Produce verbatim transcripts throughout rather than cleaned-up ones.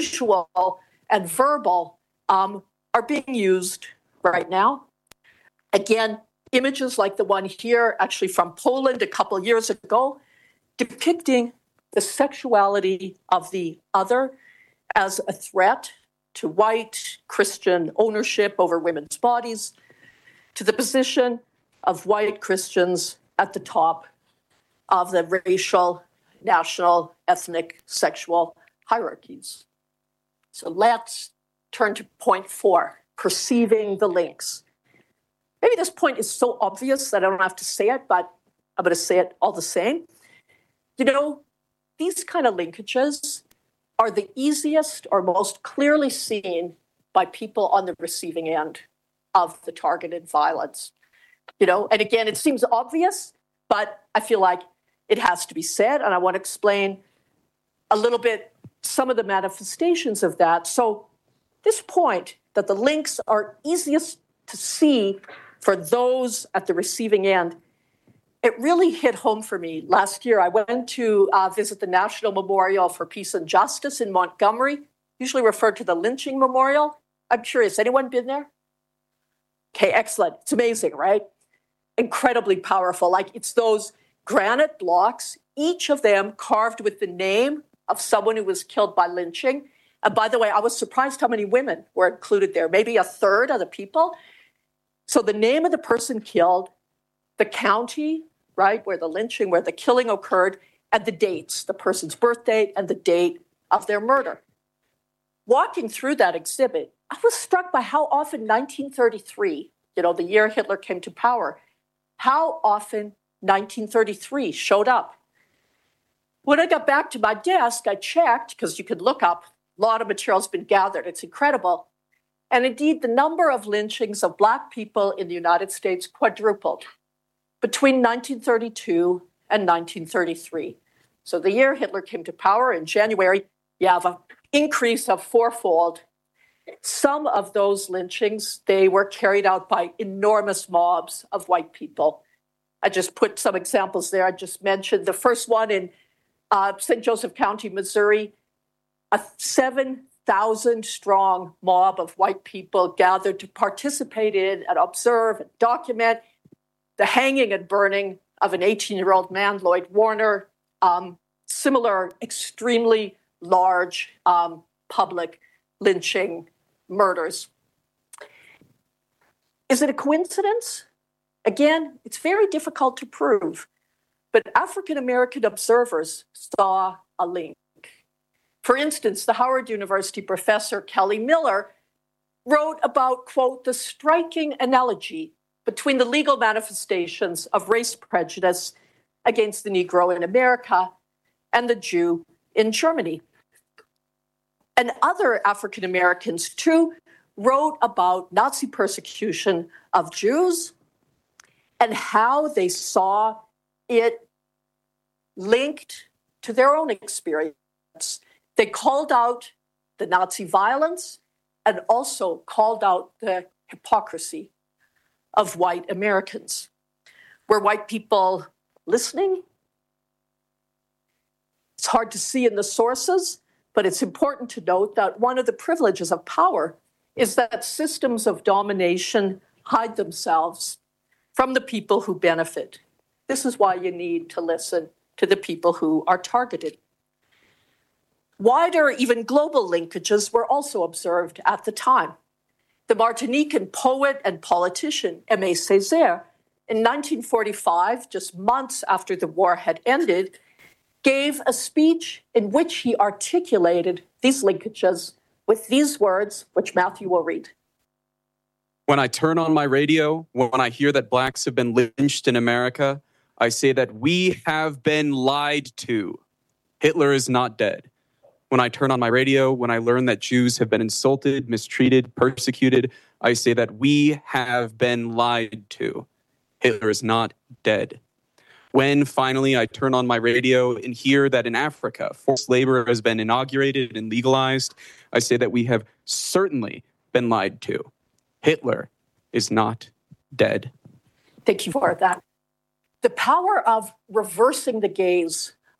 visual and verbal um, are being used right now. Again, images like the one here, actually from Poland a couple of years ago, depicting the sexuality of the other as a threat to white Christian ownership over women's bodies, to the position of white Christians at the top of the racial, national, ethnic, sexual hierarchies. So let's turn to point four, perceiving the links. Maybe this point is so obvious that I don't have to say it, but I'm going to say it all the same. You know, these kind of linkages are the easiest or most clearly seen by people on the receiving end of the targeted violence. You know, and again, it seems obvious, but I feel like it has to be said, and I want to explain a little bit some of the manifestations of that. So this point that the links are easiest to see for those at the receiving end, it really hit home for me. Last year, I went to uh, visit the National Memorial for Peace and Justice in Montgomery, usually referred to the lynching memorial. I'm curious, anyone been there? Okay, excellent. It's amazing, right? Incredibly powerful. Like, it's those granite blocks, each of them carved with the name of someone who was killed by lynching. And by the way, I was surprised how many women were included there, maybe a third of the people. So the name of the person killed, the county, right, where the lynching, where the killing occurred, and the dates, the person's birth date and the date of their murder. Walking through that exhibit, I was struck by how often nineteen thirty-three, you know, the year Hitler came to power, how often nineteen thirty-three showed up. When I got back to my desk, I checked, because you could look up, a lot of material's been gathered, it's incredible. And indeed, the number of lynchings of Black people in the United States quadrupled between nineteen thirty-two and nineteen thirty-three. So the year Hitler came to power in January, you have an increase of fourfold. Some of those lynchings, they were carried out by enormous mobs of white people. I just put some examples there. I just mentioned the first one in uh, Saint Joseph County, Missouri, a seven thousand strong mob of white people gathered to participate in and observe and document the hanging and burning of an eighteen-year-old man, Lloyd Warner, um, similar extremely large um, public lynching murders. Is it a coincidence? Again, it's very difficult to prove, but African-American observers saw a link. For instance, the Howard University professor Kelly Miller wrote about, quote, the striking analogy between the legal manifestations of race prejudice against the Negro in America and the Jew in Germany. And other African Americans, too, wrote about Nazi persecution of Jews and how they saw it linked to their own experience. They called out the Nazi violence and also called out the hypocrisy of white Americans. Were white people listening? It's hard to see in the sources, but it's important to note that one of the privileges of power is that systems of domination hide themselves from the people who benefit. This is why you need to listen to the people who are targeted. Wider, even global linkages were also observed at the time. The Martinican poet and politician Aimé Césaire, in nineteen forty-five, just months after the war had ended, gave a speech in which he articulated these linkages with these words, which Matthew will read. When I turn on my radio, when I hear that Blacks have been lynched in America, I say that we have been lied to. Hitler is not dead. When I turn on my radio, when I learn that Jews have been insulted, mistreated, persecuted, I say that we have been lied to. Hitler is not dead. When finally I turn on my radio and hear that in Africa, forced labor has been inaugurated and legalized, I say that we have certainly been lied to. Hitler is not dead. Thank you for that. The power of reversing the gaze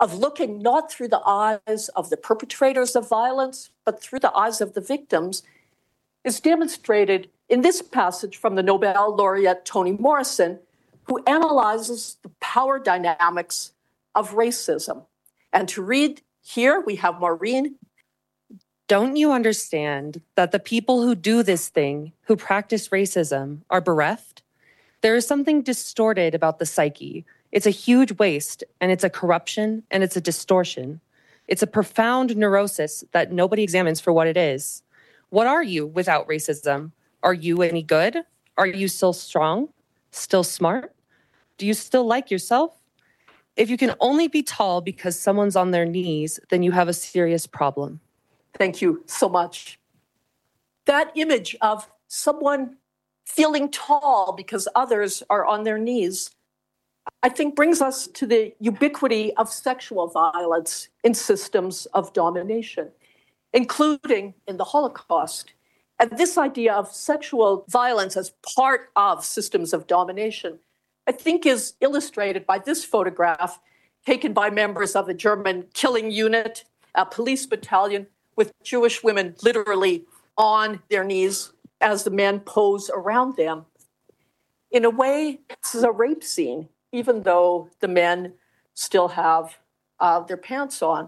of looking not through the eyes of the perpetrators of violence, but through the eyes of the victims, is demonstrated in this passage from the Nobel laureate Toni Morrison, who analyzes the power dynamics of racism. And to read here, we have Maureen. Don't you understand that the people who do this thing, who practice racism, are bereft? There is something distorted about the psyche. It's a huge waste, and it's a corruption, and it's a distortion. It's a profound neurosis that nobody examines for what it is. What are you without racism? Are you any good? Are you still strong? Still smart? Do you still like yourself? If you can only be tall because someone's on their knees, then you have a serious problem. Thank you so much. That image of someone feeling tall because others are on their knees, I think brings us to the ubiquity of sexual violence in systems of domination, including in the Holocaust. And this idea of sexual violence as part of systems of domination, I think, is illustrated by this photograph taken by members of the German killing unit, a police battalion, with Jewish women literally on their knees as the men pose around them. In a way, this is a rape scene, even though the men still have uh, their pants on.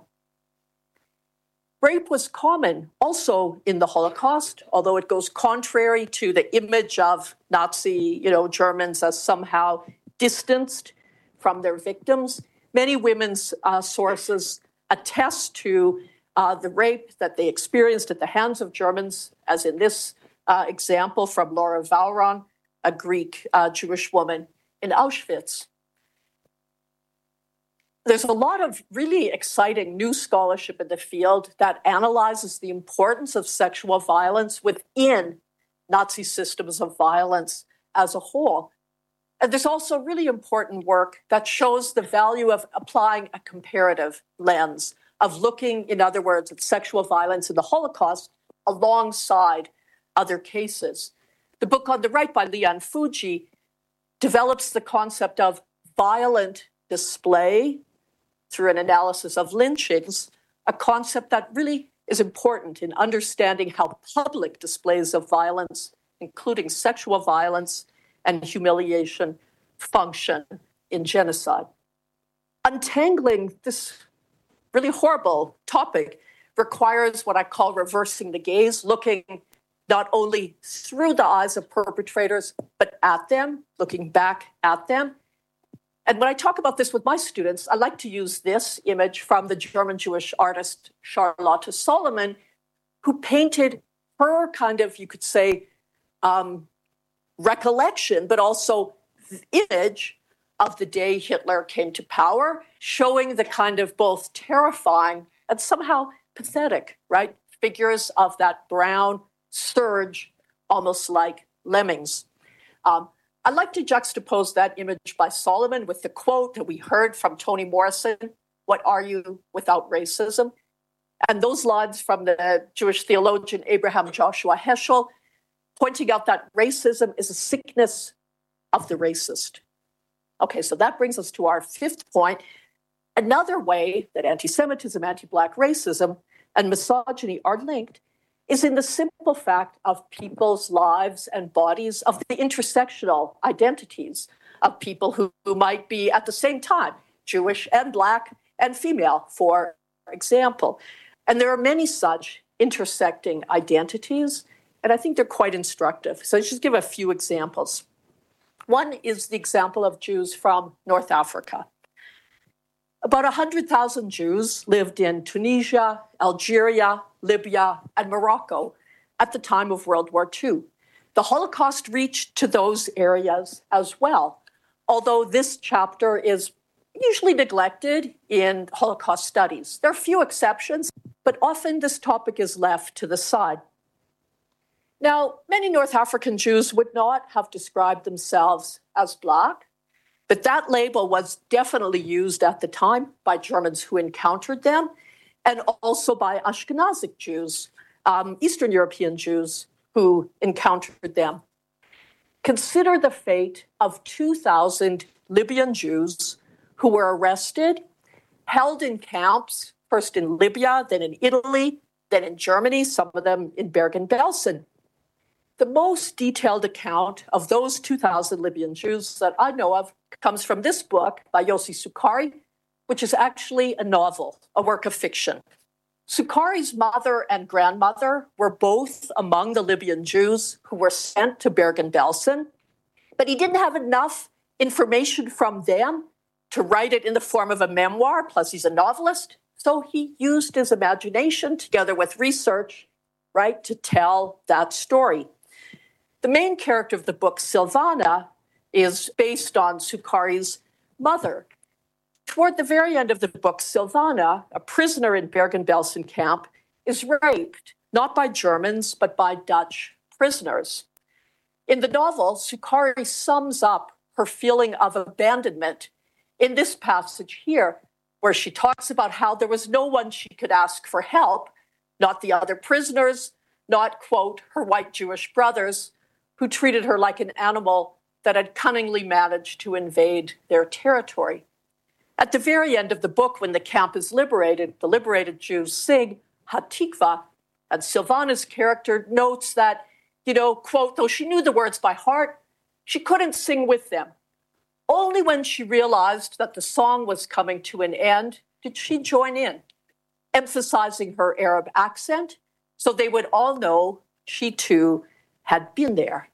Rape was common also in the Holocaust, although it goes contrary to the image of Nazi, you know, Germans as somehow distanced from their victims. Many women's uh, sources attest to uh, the rape that they experienced at the hands of Germans, as in this uh, example from Laura Vauron, a Greek uh, Jewish woman in Auschwitz. There's a lot of really exciting new scholarship in the field that analyzes the importance of sexual violence within Nazi systems of violence as a whole. And there's also really important work that shows the value of applying a comparative lens, of looking, in other words, at sexual violence in the Holocaust alongside other cases. The book on the right by Lian Fuji develops the concept of violent display through an analysis of lynchings, a concept that really is important in understanding how public displays of violence, including sexual violence and humiliation, function in genocide. Untangling this really horrible topic requires what I call reversing the gaze, looking not only through the eyes of perpetrators, but at them, looking back at them. And when I talk about this with my students, I like to use this image from the German Jewish artist Charlotte Solomon, who painted her kind of, you could say, um, recollection, but also the image of the day Hitler came to power, showing the kind of both terrifying and somehow pathetic, right, figures of that brown surge, almost like lemmings. Um, I'd like to juxtapose that image by Solomon with the quote that we heard from Toni Morrison, "What are you without racism?" And those lines from the Jewish theologian Abraham Joshua Heschel, pointing out that racism is a sickness of the racist. Okay, so that brings us to our fifth point. Another way that anti-Semitism, anti-Black racism, and misogyny are linked is in the simple fact of people's lives and bodies, of the intersectional identities of people who, who might be at the same time Jewish and Black and female, for example. And there are many such intersecting identities, and I think they're quite instructive. So I'll just give a few examples. One is the example of Jews from North Africa. About one hundred thousand Jews lived in Tunisia, Algeria, Libya, and Morocco at the time of World War Two. The Holocaust reached to those areas as well, although this chapter is usually neglected in Holocaust studies. There are few exceptions, but often this topic is left to the side. Now, many North African Jews would not have described themselves as Black, but that label was definitely used at the time by Germans who encountered them, and also by Ashkenazic Jews, um, Eastern European Jews who encountered them. Consider the fate of two thousand Libyan Jews who were arrested held in camps, first in Libya, then in Italy, then in Germany, some of them in Bergen-Belsen. The most detailed account of those two thousand Libyan Jews that I know of comes from this book by Yossi Sukari, which is actually a novel, a work of fiction. Sukari's mother and grandmother were both among the Libyan Jews who were sent to Bergen-Belsen, but he didn't have enough information from them to write it in the form of a memoir, plus he's a novelist. So he used his imagination together with research, right, to tell that story. The main character of the book, Silvana, is based on Sukari's mother. Toward the very end of the book, Silvana, a prisoner in Bergen-Belsen camp, is raped, not by Germans, but by Dutch prisoners. In the novel, Sukari sums up her feeling of abandonment in this passage here, where she talks about how there was no one she could ask for help, not the other prisoners, not, quote, her white Jewish brothers, who treated her like an animal that had cunningly managed to invade their territory. At the very end of the book, when the camp is liberated, the liberated Jews sing Hatikva, and Silvana's character notes that, you know, quote, though she knew the words by heart, she couldn't sing with them. Only when she realized that the song was coming to an end did she join in, emphasizing her Arab accent so they would all know she too had been there.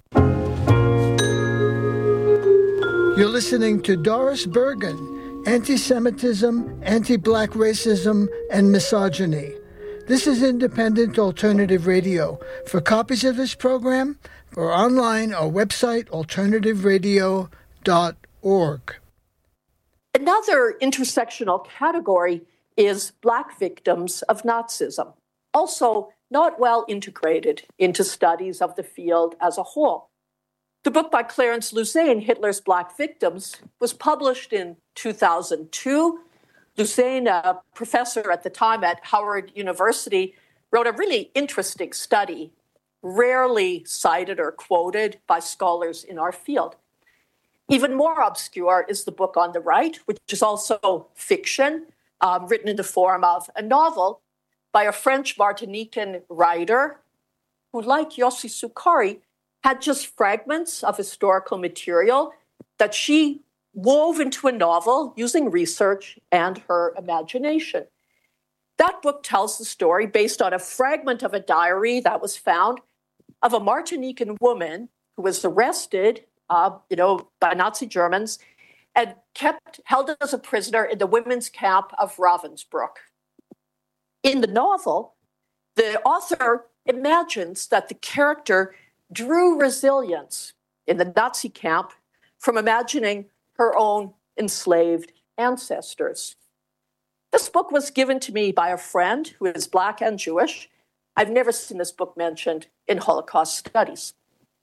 You're listening to Doris Bergen, Anti-Semitism, Anti-Black Racism, and Misogyny. This is Independent Alternative Radio. For copies of this program, or online, our website, alternative radio dot org. Another intersectional category is Black victims of Nazism, also not well integrated into studies of the field as a whole. The book by Clarence Luzain, Hitler's Black Victims, was published in two thousand two. Luzain, a professor at the time at Howard University, wrote a really interesting study, rarely cited or quoted by scholars in our field. Even more obscure is the book on the right, which is also fiction, um, written in the form of a novel by a French Martinican writer who, like Yossi Sukari, had just fragments of historical material that she wove into a novel using research and her imagination. That book tells the story based on a fragment of a diary that was found of a Martinican woman who was arrested, uh, you know, by Nazi Germans and kept held as a prisoner in the women's camp of Ravensbrück. In the novel, the author imagines that the character drew resilience in the Nazi camp from imagining her own enslaved ancestors. This book was given to me by a friend who is Black and Jewish. I've never seen this book mentioned in Holocaust studies.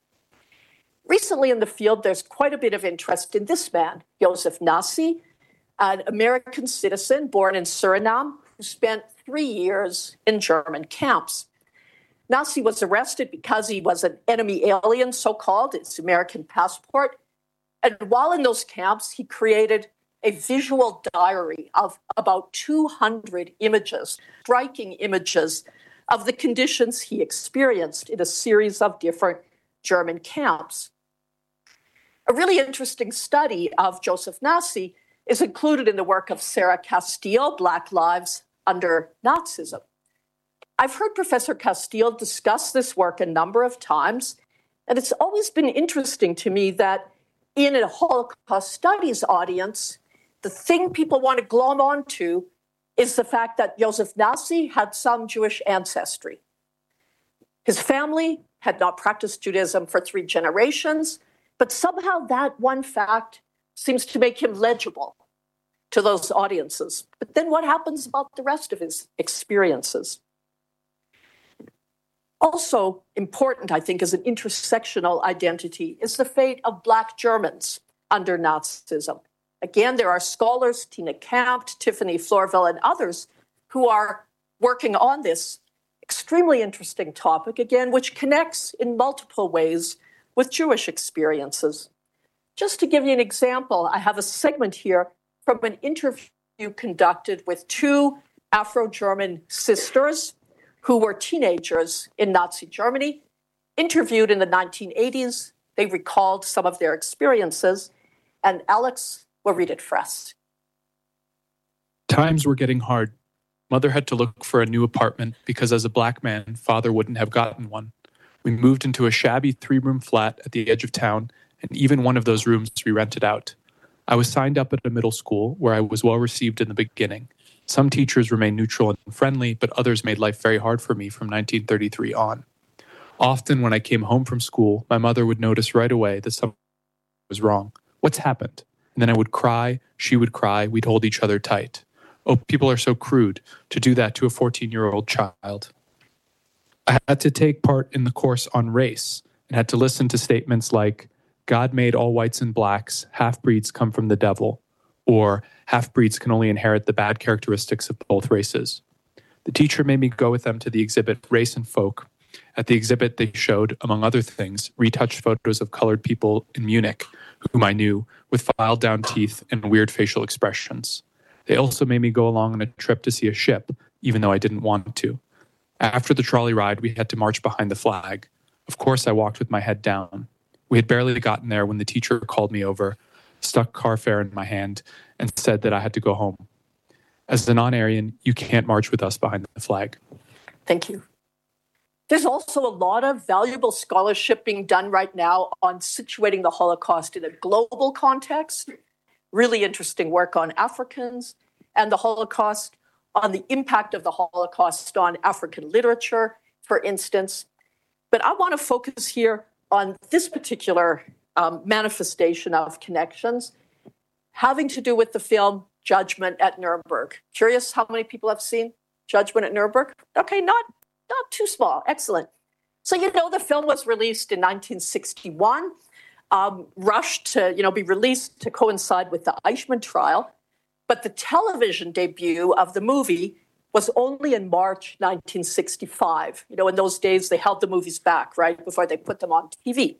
Recently in the field, there's quite a bit of interest in this man, Joseph Nassi, an American citizen born in Suriname who spent three years in German camps. Nassi was arrested because he was an enemy alien, so-called, his American passport. And while in those camps, he created a visual diary of about two hundred images, striking images of the conditions he experienced in a series of different German camps. A really interesting study of Joseph Nassi is included in the work of Sarah Castile, Black Lives Under Nazism. I've heard Professor Castile discuss this work a number of times, and it's always been interesting to me that in a Holocaust studies audience, the thing people want to glom onto is the fact that Joseph Nassi had some Jewish ancestry. His family had not practiced Judaism for three generations, but somehow that one fact seems to make him legible to those audiences. But then what happens about the rest of his experiences? Also important, I think, as an intersectional identity is the fate of Black Germans under Nazism. Again, there are scholars, Tina Kampt, Tiffany Florville, and others who are working on this extremely interesting topic, again, which connects in multiple ways with Jewish experiences. Just to give you an example, I have a segment here from an interview conducted with two Afro-German sisters who were teenagers in Nazi Germany. Interviewed in the nineteen eighties, they recalled some of their experiences, and Alex will read it for us. Times were getting hard. Mother had to look for a new apartment because as a black man, father wouldn't have gotten one. We moved into a shabby three-room flat at the edge of town, and even one of those rooms we rented out. I was signed up at a middle school where I was well received in the beginning. Some teachers remained neutral and friendly, but others made life very hard for me from nineteen thirty-three on. Often when I came home from school, my mother would notice right away that something was wrong. What's happened? And then I would cry, she would cry, we'd hold each other tight. Oh, people are so crude to do that to a fourteen-year-old child. I had to take part in the course on race and had to listen to statements like, God made all whites and blacks, half-breeds come from the devil, or half-breeds can only inherit the bad characteristics of both races. The teacher made me go with them to the exhibit Race and Folk. At the exhibit, they showed, among other things, retouched photos of colored people in Munich, whom I knew, with filed-down teeth and weird facial expressions. They also made me go along on a trip to see a ship, even though I didn't want to. After the trolley ride, we had to march behind the flag. Of course, I walked with my head down. We had barely gotten there when the teacher called me over, stuck car fare in my hand, and said that I had to go home. As a non-Aryan, you can't march with us behind the flag. Thank you. There's also a lot of valuable scholarship being done right now on situating the Holocaust in a global context. Really interesting work on Africans and the Holocaust, on the impact of the Holocaust on African literature, for instance. But I want to focus here on this particular um, manifestation of connections having to do with the film Judgment at Nuremberg. Curious how many people have seen Judgment at Nuremberg? Okay, not, not too small. Excellent. So, you know, the film was released in nineteen sixty-one, um, rushed to, you know, be released to coincide with the Eichmann trial. But the television debut of the movie was only in March nineteen sixty-five. You know, in those days, they held the movies back, right, before they put them on T V.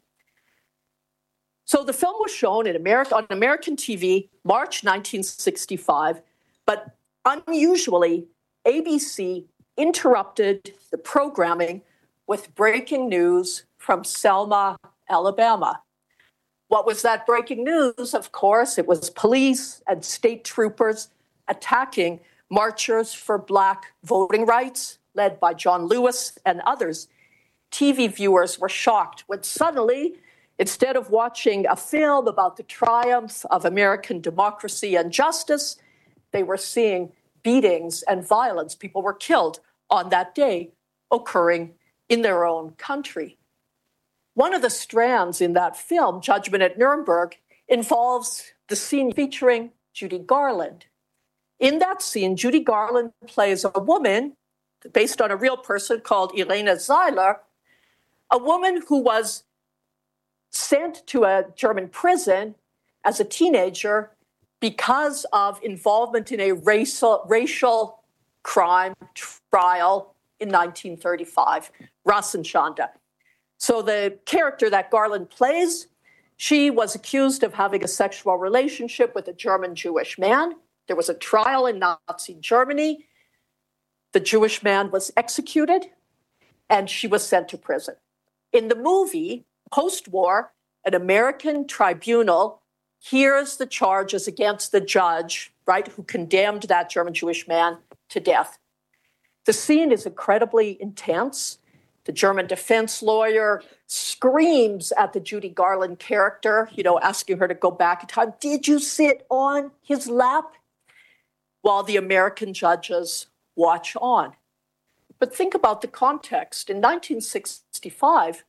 So the film was shown in America, on American T V, March nineteen sixty-five, but unusually, A B C interrupted the programming with breaking news from Selma, Alabama. What was that breaking news? Of course, it was police and state troopers attacking marchers for Black voting rights, led by John Lewis and others. T V viewers were shocked when suddenly, instead of watching a film about the triumph of American democracy and justice, they were seeing beatings and violence. People were killed on that day, occurring in their own country. One of the strands in that film, Judgment at Nuremberg, involves the scene featuring Judy Garland. In that scene, Judy Garland plays a woman based on a real person called Irene Zeiler, a woman who was sent to a German prison as a teenager because of involvement in a racial, racial crime trial in nineteen thirty-five, Rassenschande. So the character that Garland plays, she was accused of having a sexual relationship with a German Jewish man. There was a trial in Nazi Germany. The Jewish man was executed, and she was sent to prison. In the movie, post-war, an American tribunal hears the charges against the judge, right, who condemned that German Jewish man to death. The scene is incredibly intense. The German defense lawyer screams at the Judy Garland character, you know, asking her to go back in time. Did you sit on his lap? While the American judges watch on. But think about the context. In nineteen sixty-five,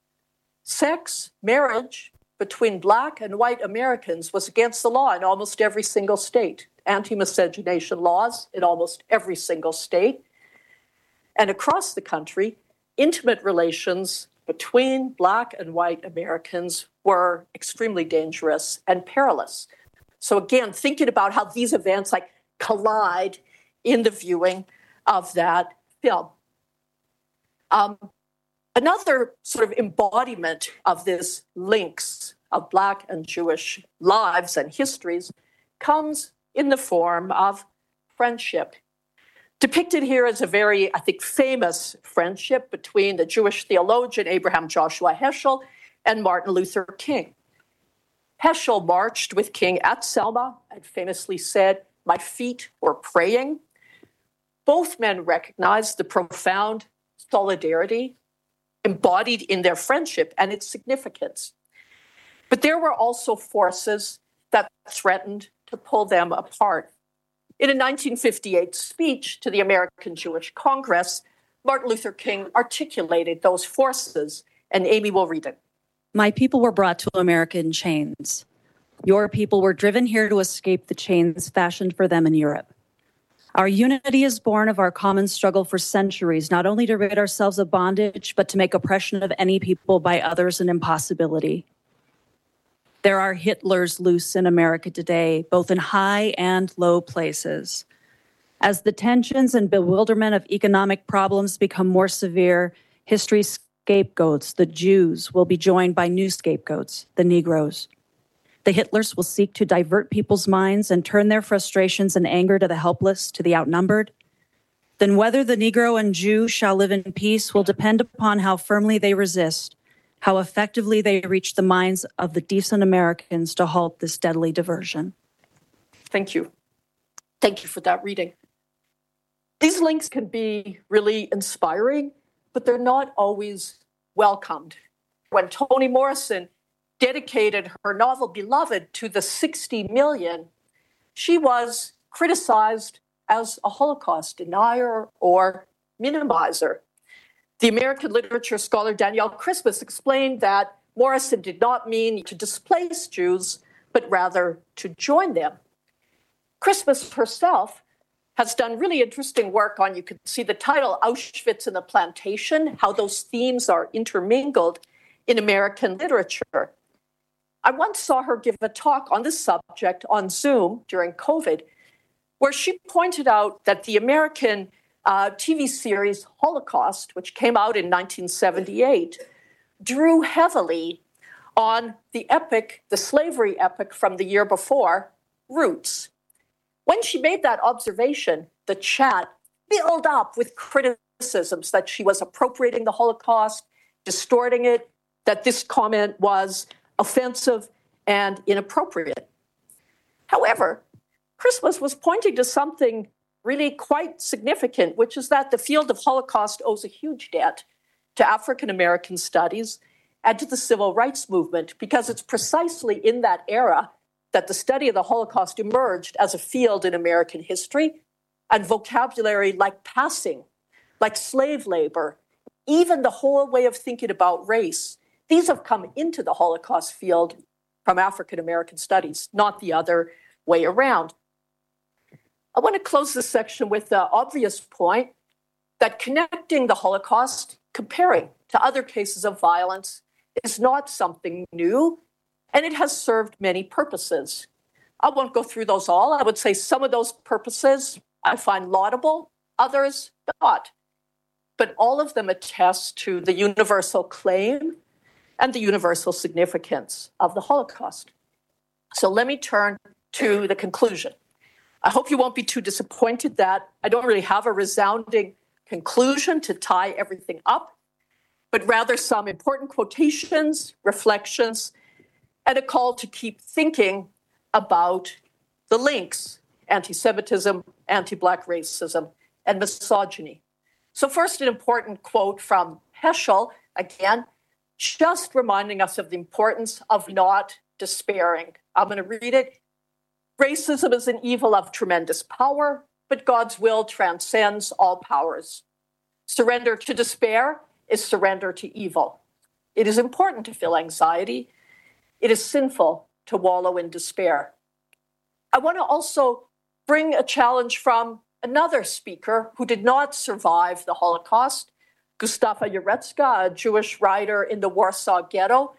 sex, marriage between Black and white Americans was against the law in almost every single state. Anti-miscegenation laws in almost every single state. And across the country, intimate relations between Black and white Americans were extremely dangerous and perilous. So again, thinking about how these events like collide in the viewing of that film. Um, another sort of embodiment of this links of Black and Jewish lives and histories comes in the form of friendship. Depicted here is a very, I think, famous friendship between the Jewish theologian Abraham Joshua Heschel and Martin Luther King. Heschel marched with King at Selma and famously said, "My feet were praying." Both men recognized the profound solidarity embodied in their friendship and its significance. But there were also forces that threatened to pull them apart. In a nineteen fifty-eight speech to the American Jewish Congress, Martin Luther King articulated those forces, and Amy will read it. My people were brought to America in chains. Your people were driven here to escape the chains fashioned for them in Europe. Our unity is born of our common struggle for centuries, not only to rid ourselves of bondage, but to make oppression of any people by others an impossibility. There are Hitlers loose in America today, both in high and low places. As the tensions and bewilderment of economic problems become more severe, history's scapegoats, the Jews, will be joined by new scapegoats, the Negroes. The Hitlers will seek to divert people's minds and turn their frustrations and anger to the helpless, to the outnumbered. Then whether the Negro and Jew shall live in peace will depend upon how firmly they resist, how effectively they reach the minds of the decent Americans to halt this deadly diversion. Thank you. Thank you for that reading. These links can be really inspiring, but they're not always welcomed. When Toni Morrison dedicated her novel Beloved to the sixty million, she was criticized as a Holocaust denier or minimizer. The American literature scholar Danielle Christmas explained that Morrison did not mean to displace Jews, but rather to join them. Christmas herself has done really interesting work on, you can see the title, Auschwitz and the Plantation, how those themes are intermingled in American literature. I once saw her give a talk on this subject on Zoom during COVID, where she pointed out that the American uh, T V series Holocaust, which came out in nineteen seventy-eight, drew heavily on the epic, the slavery epic from the year before, Roots. When she made that observation, the chat filled up with criticisms that she was appropriating the Holocaust, distorting it, that this comment was offensive and inappropriate. However, Christmas was pointing to something really quite significant, which is that the field of Holocaust owes a huge debt to African American studies and to the civil rights movement, because it's precisely in that era that the study of the Holocaust emerged as a field in American history, and vocabulary like passing, like slave labor, even the whole way of thinking about race, these have come into the Holocaust field from African American studies, not the other way around. I want to close this section with the obvious point that connecting the Holocaust, comparing to other cases of violence, is not something new, and it has served many purposes. I won't go through those all. I would say some of those purposes I find laudable, others not. But all of them attest to the universal claim and the universal significance of the Holocaust. So let me turn to the conclusion. I hope you won't be too disappointed that I don't really have a resounding conclusion to tie everything up, but rather some important quotations, reflections, and a call to keep thinking about the links, anti-Semitism, anti-Black racism, and misogyny. So first, an important quote from Heschel, again, just reminding us of the importance of not despairing. I'm going to read it. Racism is an evil of tremendous power, but God's will transcends all powers. Surrender to despair is surrender to evil. It is important to feel anxiety. It is sinful to wallow in despair. I want to also bring a challenge from another speaker who did not survive the Holocaust, Gustafa Jarecka, a Jewish writer in the Warsaw Ghetto,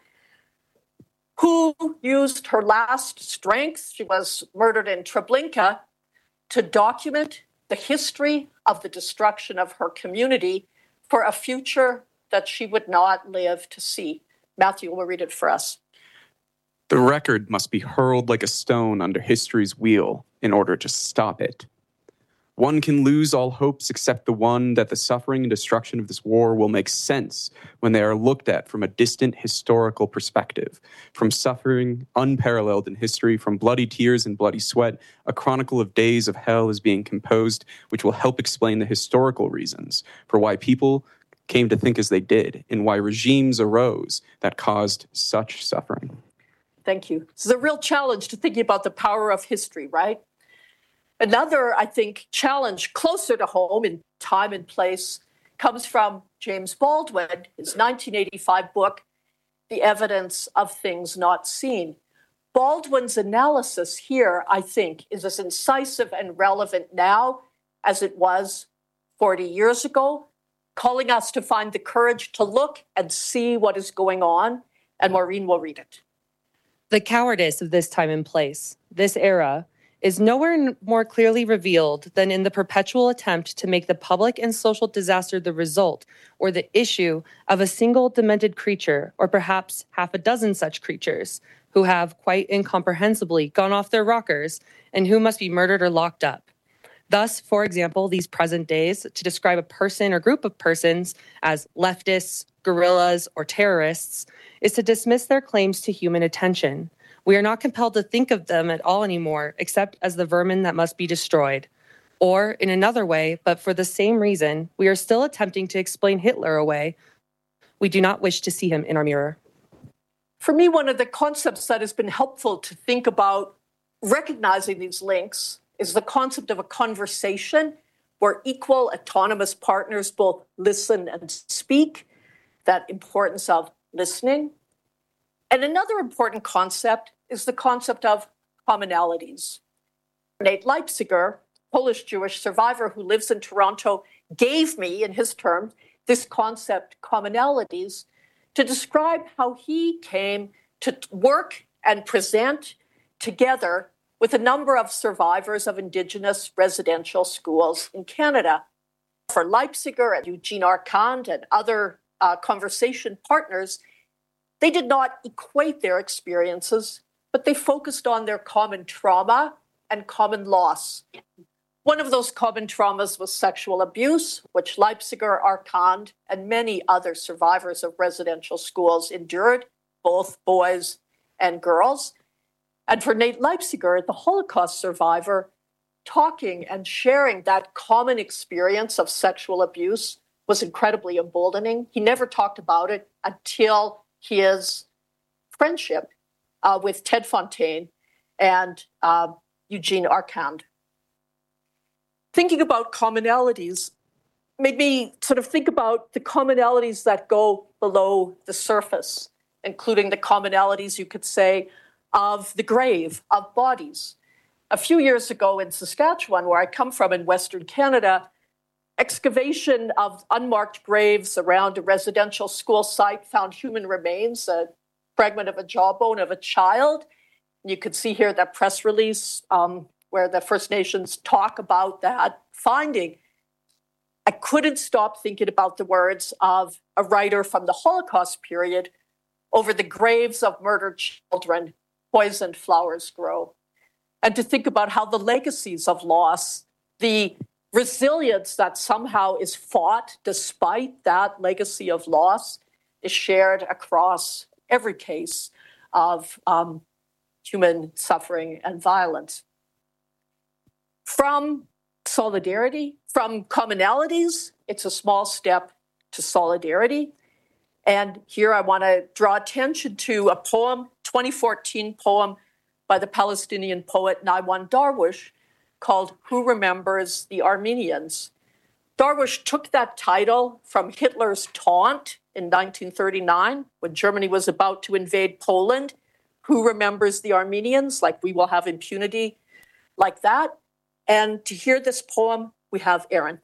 who used her last strength, she was murdered in Treblinka, to document the history of the destruction of her community for a future that she would not live to see. Matthew will read it for us. The record must be hurled like a stone under history's wheel in order to stop it. One can lose all hopes except the one that the suffering and destruction of this war will make sense when they are looked at from a distant historical perspective. From suffering unparalleled in history, from bloody tears and bloody sweat, a chronicle of days of hell is being composed, which will help explain the historical reasons for why people came to think as they did and why regimes arose that caused such suffering. Thank you. This is a real challenge to thinking about the power of history, right? Another, I think, challenge closer to home in time and place comes from James Baldwin, his nineteen eighty-five book, The Evidence of Things Not Seen. Baldwin's analysis here, I think, is as incisive and relevant now as it was forty years ago, calling us to find the courage to look and see what is going on. And Maureen will read it. The cowardice of this time and place, this era, is nowhere more clearly revealed than in the perpetual attempt to make the public and social disaster the result or the issue of a single demented creature, or perhaps half a dozen such creatures, who have quite incomprehensibly gone off their rockers and who must be murdered or locked up. Thus, for example, these present days, to describe a person or group of persons as leftists, guerrillas, or terrorists, is to dismiss their claims to human attention. We are not compelled to think of them at all anymore, except as the vermin that must be destroyed. Or, in another way, but for the same reason, we are still attempting to explain Hitler away. We do not wish to see him in our mirror. For me, one of the concepts that has been helpful to think about recognizing these links is the concept of a conversation where equal autonomous partners both listen and speak, that importance of listening. And another important concept is the concept of commonalities. Nate Leipziger, Polish Jewish survivor who lives in Toronto, gave me, in his terms, this concept, commonalities, to describe how he came to work and present together with a number of survivors of Indigenous residential schools in Canada. For Leipziger and Eugene Arcand and other uh, conversation partners, they did not equate their experiences, but they focused on their common trauma and common loss. One of those common traumas was sexual abuse, which Leipziger, Arcand, and many other survivors of residential schools endured, both boys and girls. And for Nate Leipziger, the Holocaust survivor, talking and sharing that common experience of sexual abuse was incredibly emboldening. He never talked about it until his friendship uh, with Ted Fontaine and uh, Eugene Arcand. Thinking about commonalities made me sort of think about the commonalities that go below the surface, including the commonalities, you could say, of the grave, of bodies. A few years ago in Saskatchewan, where I come from in Western Canada, excavation of unmarked graves around a residential school site found human remains, a fragment of a jawbone of a child. You could see here that press release um, where the First Nations talk about that finding. I couldn't stop thinking about the words of a writer from the Holocaust period: over the graves of murdered children, poisoned flowers grow. And to think about how the legacies of loss, the resilience that somehow is fought despite that legacy of loss, is shared across every case of um, human suffering and violence. From solidarity, from commonalities, it's a small step to solidarity. And here I want to draw attention to a poem, twenty fourteen poem by the Palestinian poet Naiwan Darwish, called Who Remembers the Armenians? Darwish took that title from Hitler's taunt in nineteen thirty-nine when Germany was about to invade Poland. Who remembers the Armenians? Like, we will have impunity like that. And to hear this poem, we have Erin.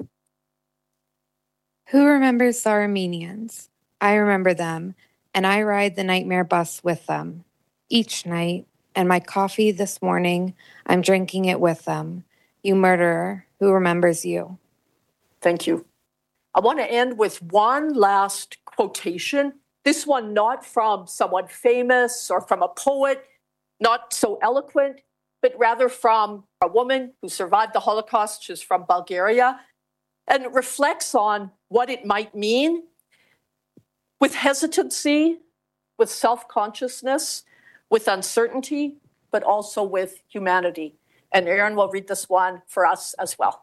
Who remembers the Armenians? I remember them, and I ride the nightmare bus with them. Each night, and my coffee this morning, I'm drinking it with them. You murderer, who remembers you? Thank you. I want to end with one last quotation. This one not from someone famous or from a poet, not so eloquent, but rather from a woman who survived the Holocaust. She's from Bulgaria, and reflects on what it might mean with hesitancy, with self-consciousness, with uncertainty, but also with humanity. And Erin will read this one for us as well.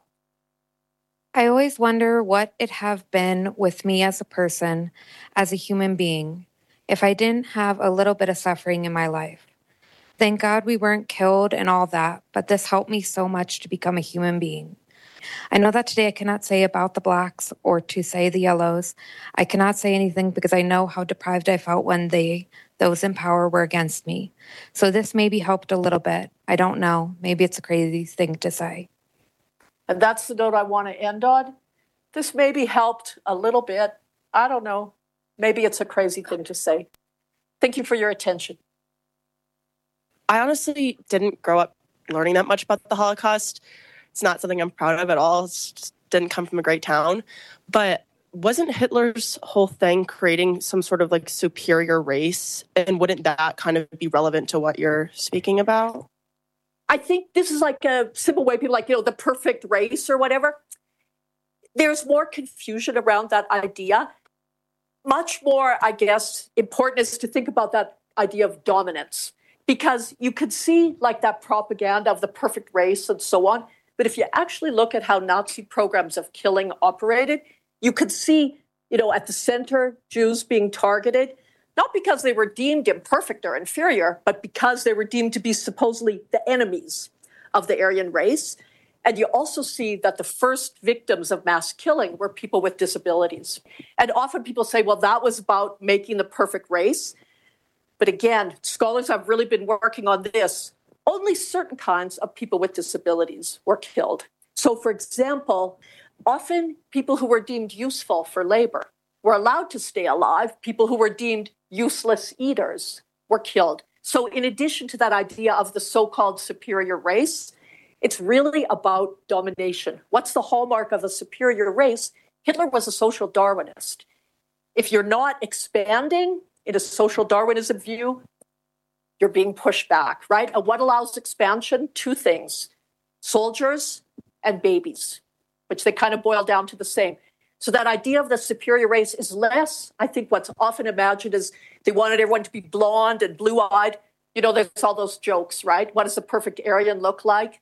I always wonder what it have been with me as a person, as a human being, if I didn't have a little bit of suffering in my life. Thank God we weren't killed and all that, but this helped me so much to become a human being. I know that today I cannot say about the Blacks or to say the Yellows. I cannot say anything because I know how deprived I felt when they, those in power, were against me. So this maybe helped a little bit. I don't know. Maybe it's a crazy thing to say. And that's the note I want to end on. This maybe helped a little bit. I don't know. Maybe it's a crazy thing to say. Thank you for your attention. I honestly didn't grow up learning that much about the Holocaust. It's not something I'm proud of at all. It just didn't come from a great town. But wasn't Hitler's whole thing creating some sort of like superior race? And wouldn't that kind of be relevant to what you're speaking about? I think this is like a simple way people like, you know, the perfect race or whatever. There's more confusion around that idea. Much more, I guess, important is to think about that idea of dominance, because you could see like that propaganda of the perfect race and so on. But if you actually look at how Nazi programs of killing operated, you could see, you know, at the center, Jews being targeted, not because they were deemed imperfect or inferior, but because they were deemed to be supposedly the enemies of the Aryan race. And you also see that the first victims of mass killing were people with disabilities. And often people say, well, that was about making the perfect race. But again, scholars have really been working on this. Only certain kinds of people with disabilities were killed. So, for example, often people who were deemed useful for labor were allowed to stay alive. People who were deemed useless eaters were killed. So in addition to that idea of the so-called superior race, it's really about domination. What's the hallmark of a superior race? Hitler was a social Darwinist. If you're not expanding in a social Darwinism view, you're being pushed back, right? And what allows expansion? Two things: soldiers and babies, which they kind of boil down to the same. So that idea of the superior race is less, I think what's often imagined is they wanted everyone to be blonde and blue-eyed. You know, there's all those jokes, right? What does the perfect Aryan look like?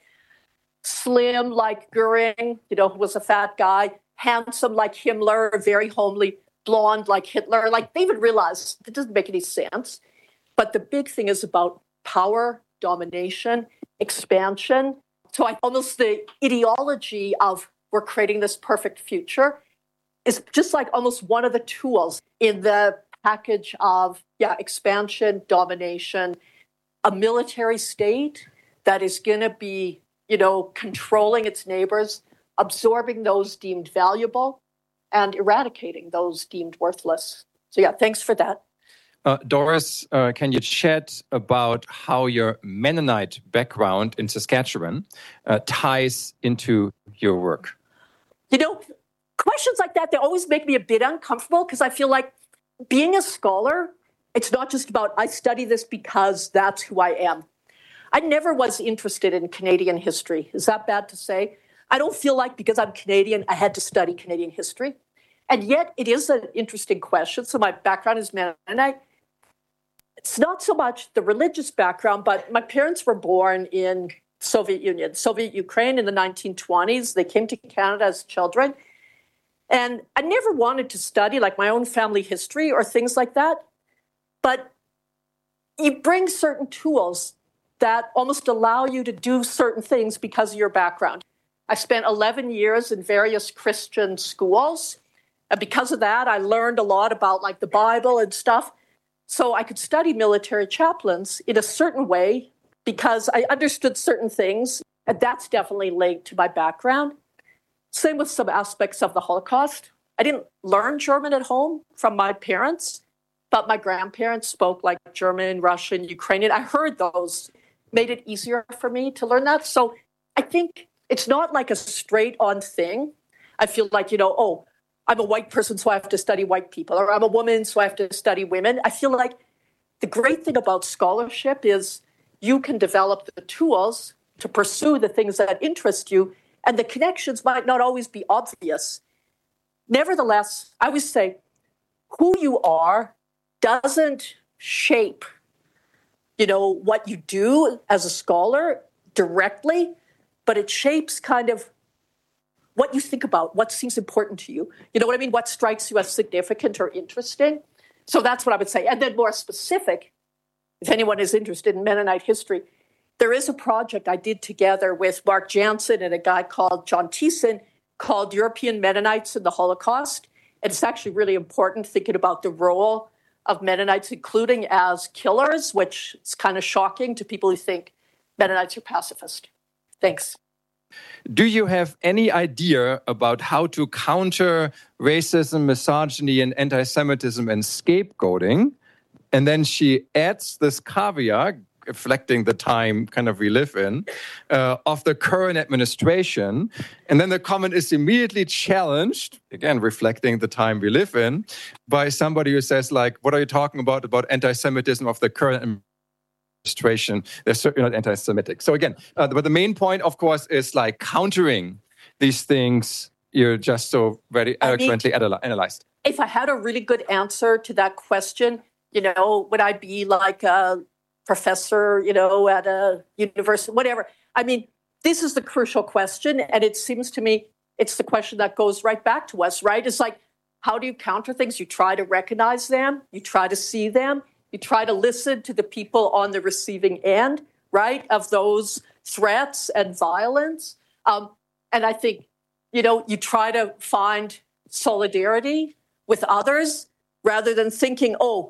Slim like Goering, you know, who was a fat guy. Handsome like Himmler, very homely. Blonde like Hitler. Like, they even realize that doesn't make any sense. But the big thing is about power, domination, expansion. So I almost the ideology of we're creating this perfect future is just like almost one of the tools in the package of, yeah, expansion, domination, a military state that is going to be, you know, controlling its neighbors, absorbing those deemed valuable, and eradicating those deemed worthless. So, yeah, thanks for that. Uh, Doris, uh, can you chat about how your Mennonite background in Saskatchewan uh, ties into your work? You know, questions like that, they always make me a bit uncomfortable because I feel like being a scholar, it's not just about I study this because that's who I am. I never was interested in Canadian history. Is that bad to say? I don't feel like because I'm Canadian, I had to study Canadian history. And yet it is an interesting question. So my background is Mennonite. It's not so much the religious background, but my parents were born in Soviet Union, Soviet Ukraine in the nineteen twenties. They came to Canada as children. And I never wanted to study like my own family history or things like that. But you bring certain tools that almost allow you to do certain things because of your background. I spent eleven years in various Christian schools. And because of that, I learned a lot about like the Bible and stuff. So I could study military chaplains in a certain way because I understood certain things. And that's definitely linked to my background. Same with some aspects of the Holocaust. I didn't learn German at home from my parents, but my grandparents spoke like German, Russian, Ukrainian. I heard those, made it easier for me to learn that. So I think it's not like a straight-on thing. I feel like, you know, oh, I'm a white person, so I have to study white people, or I'm a woman, so I have to study women. I feel like the great thing about scholarship is you can develop the tools to pursue the things that interest you, and the connections might not always be obvious. Nevertheless, I always say, who you are doesn't shape, you know, what you do as a scholar directly, but it shapes kind of what you think about, what seems important to you. You know what I mean? What strikes you as significant or interesting. So that's what I would say. And then more specific, if anyone is interested in Mennonite history, there is a project I did together with Mark Jansen and a guy called John Thiessen called European Mennonites in the Holocaust. And it's actually really important thinking about the role of Mennonites, including as killers, which is kind of shocking to people who think Mennonites are pacifist. Thanks. Do you have any idea about how to counter racism, misogyny, and anti-Semitism and scapegoating? And then she adds this caveat, reflecting the time kind of we live in, uh, of the current administration. And then the comment is immediately challenged, again, reflecting the time we live in, by somebody who says, like, what are you talking about, about anti-Semitism of the current administration? They're certainly not anti-Semitic. So again, uh, but the main point, of course, is like countering these things you're just so very eloquently I mean, analyzed. If I had a really good answer to that question, you know, would I be like a professor, you know, at a university, whatever? I mean, this is the crucial question. And it seems to me it's the question that goes right back to us, right? It's like, how do you counter things? You try to recognize them. You try to see them. You try to listen to the people on the receiving end, right, of those threats and violence. Um, and I think, you know, you try to find solidarity with others rather than thinking, oh,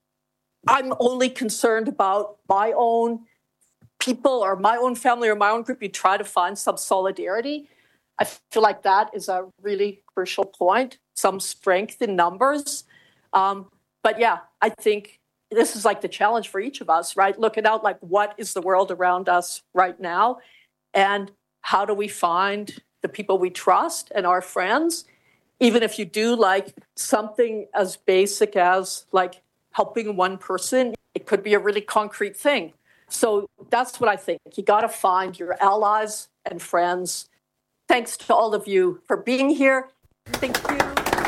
I'm only concerned about my own people or my own family or my own group. You try to find some solidarity. I feel like that is a really crucial point, some strength in numbers. Um, but yeah, I think this is like the challenge for each of us, right? Looking out like what is the world around us right now? And how do we find the people we trust and our friends? Even if you do like something as basic as like helping one person, it could be a really concrete thing. So that's what I think. You got to find your allies and friends. Thanks to all of you for being here. Thank you.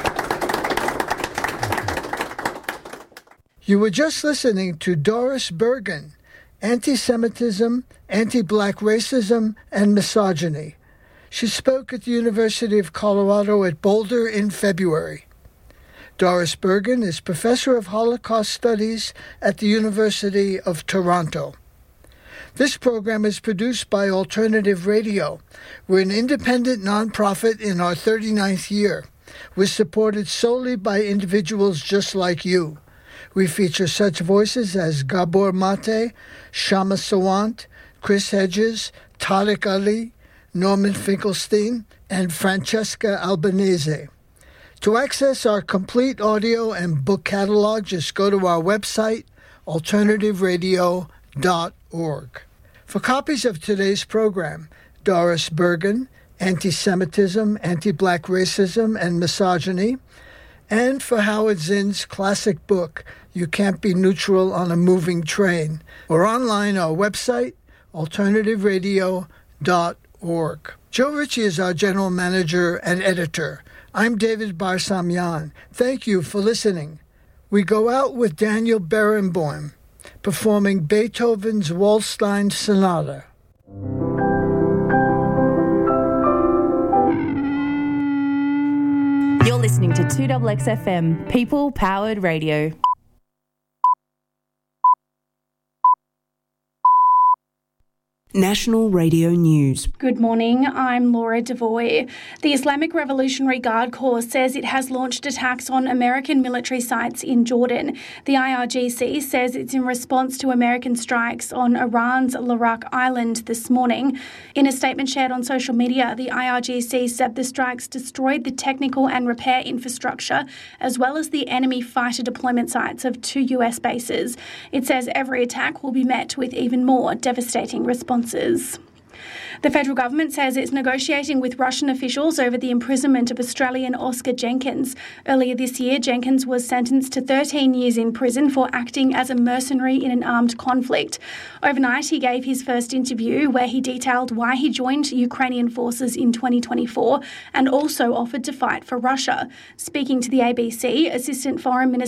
You were just listening to Doris Bergen, Anti-Semitism, Anti-Black Racism, and Misogyny. She spoke at the University of Colorado at Boulder in February. Doris Bergen is Professor of Holocaust Studies at the University of Toronto. This program is produced by Alternative Radio. We're an independent nonprofit in our thirty-ninth year. We're supported solely by individuals just like you. We feature such voices as Gabor Mate, Shama Sawant, Chris Hedges, Tariq Ali, Norman Finkelstein, and Francesca Albanese. To access our complete audio and book catalog, just go to our website, alternative radio dot org. For copies of today's program, Doris Bergen, Anti-Semitism, Anti-Black Racism, and Misogyny, and for Howard Zinn's classic book, You Can't Be Neutral on a Moving Train, or online our website, alternative radio dot org. Joe Ritchie is our general manager and editor. I'm David Barsamyan. Thank you for listening. We go out with Daniel Barenboim performing Beethoven's Waldstein Sonata. You're listening to two X X F M, People Powered Radio. National Radio News. Good morning, I'm Laura Devoy. The Islamic Revolutionary Guard Corps says it has launched attacks on American military sites in Jordan. The I R G C says it's in response to American strikes on Iran's Larak Island this morning. In a statement shared on social media, the I R G C said the strikes destroyed the technical and repair infrastructure, as well as the enemy fighter deployment sites of two U S bases. It says every attack will be met with even more devastating responses. The federal government says it's negotiating with Russian officials over the imprisonment of Australian Oscar Jenkins. Earlier this year, Jenkins was sentenced to thirteen years in prison for acting as a mercenary in an armed conflict. Overnight, he gave his first interview where he detailed why he joined Ukrainian forces in twenty twenty-four and also offered to fight for Russia. Speaking to the A B C, Assistant Foreign Minister